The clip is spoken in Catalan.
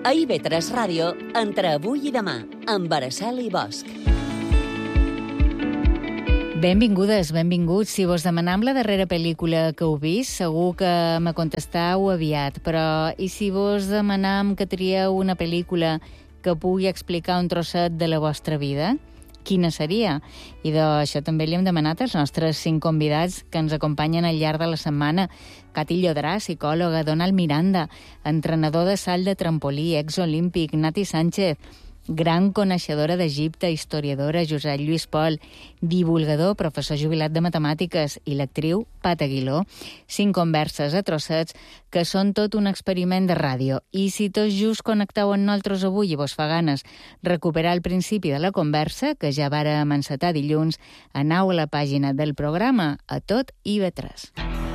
A IB3 Ràdio, entre avui i demà, amb Araceli Bosch. Benvingudes, benvinguts. Si vos demanam la darrera pel·lícula que heu vist, segur que me contestau aviat. Però i si vos demanam que trieu una pel·lícula que pugui explicar un trosset de la vostra vida? Quina seria? I d'això també li hem demanat als nostres 5 convidats que ens acompanyen al llarg de la setmana. Cati Llodrà, psicòloga, Donald Miranda, entrenador de salt de trampolí, exolímpic, Nati Sánchez, gran coneixedora d'Egipte, historiadora, Josep Lluís Pol, divulgador, professor jubilat de matemàtiques, i l'actriu Pat Aguiló. 5 converses a trossets que són tot un experiment de ràdio. I si tot just connecteu amb nosaltres avui i vos fa ganes recuperar el principi de la conversa, que ja vàrem encetar dilluns, anau a la pàgina del programa a tot IB3.